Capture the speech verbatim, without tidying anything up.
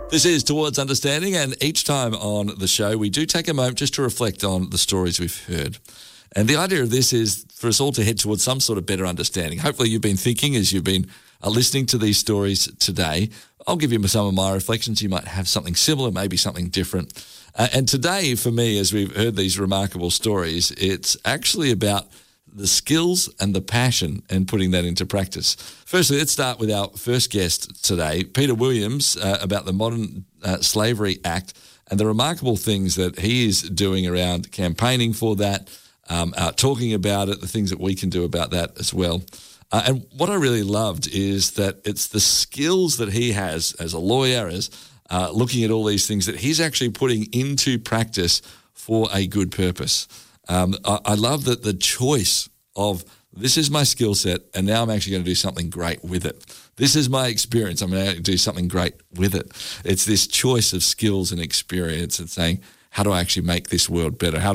This is Towards Understanding, and each time on the show, we do take a moment just to reflect on the stories we've heard. And the idea of this is for us all to head towards some sort of better understanding. Hopefully you've been thinking as you've been uh, listening to these stories today. I'll give you some of my reflections. You might have something similar, maybe something different. Uh, and today, for me, as we've heard these remarkable stories, it's actually about the skills and the passion and putting that into practice. Firstly, let's start with our first guest today, Peter Williams, uh, about the Modern uh, Slavery Act and the remarkable things that he is doing around campaigning for that, um, uh, talking about it, the things that we can do about that as well. Uh, and what I really loved is that it's the skills that he has as a lawyer, as uh, looking at all these things that he's actually putting into practice for a good purpose. Um, I, I love that the choice of this is my skill set and now I'm actually going to do something great with it. This is my experience. I'm going to do something great with it. It's this choice of skills and experience and saying, how do I actually make this world better? How